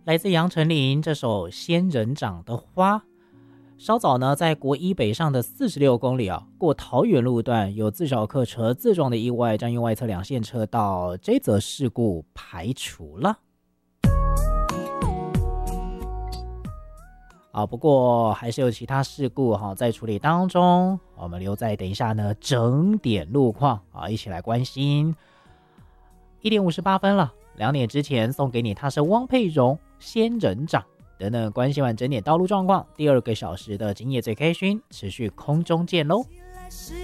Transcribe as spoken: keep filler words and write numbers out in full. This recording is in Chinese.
来自杨丞琳这首《仙人掌的花》。稍早呢，在国一北上的四十六公里啊，过桃园路段有自小客车自撞的意外，占用外侧两线车道，这则事故排除了。啊，不过还是有其他事故哈在处理当中，我们留在等一下呢整点路况啊，一起来关心。一点五十八分了，两点之前送给你，他是汪佩蓉仙人掌。等等，关心完整点道路状况，第二个小时的今夜最开心持续空中见喽。